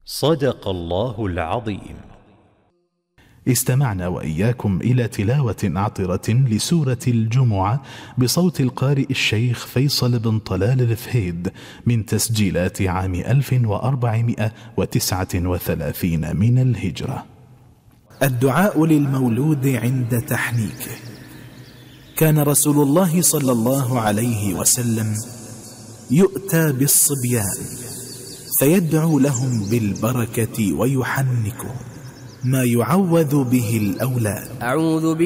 صدق الله العظيم. استمعنا وإياكم إلى تلاوة عطرة لسورة الجمعة بصوت القارئ الشيخ فيصل بن طلال الفهيد من تسجيلات عام 1439 من الهجرة. الدعاء للمولود عند تحنيكه. كان رسول الله صلى الله عليه وسلم يؤتى بالصبيان فيدعو لهم بالبركة ويحنكهم ما يعوذ به الأولاد.